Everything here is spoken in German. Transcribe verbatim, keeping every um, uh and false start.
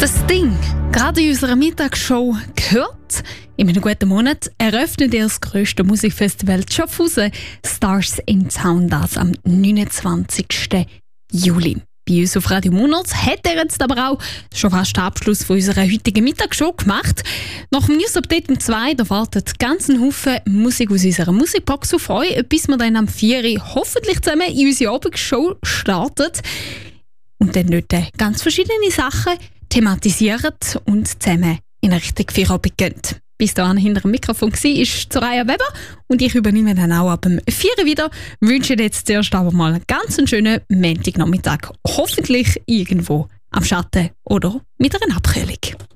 Das Ding, gerade in unserer Mittagsshow gehört, in einem guten Monat eröffnet ihr das grösste Musikfestival Schaffhausen, Stars in Town, das am neunundzwanzigsten Juli. Bei uns auf Radio Mundart hat er jetzt aber auch schon fast den Abschluss von unserer heutigen Mittagsshow gemacht. Nach dem News Update um zwei, da wartet ganz ein Haufen Musik aus unserer Musikbox auf euch, bis wir dann am vier Uhr hoffentlich zusammen in unsere Abendshow starten und dann dort ganz verschiedene Sachen thematisieren und zusammen in eine richtig Feierabend gehen. Bis dahin hinter dem Mikrofon war ist Soraya Weber und ich übernehme dann auch ab dem vier Uhr wieder. Wünsche jetzt zuerst aber mal einen ganz schönen Montagnachmittag. Hoffentlich irgendwo am Schatten oder mit einer Abkühlung.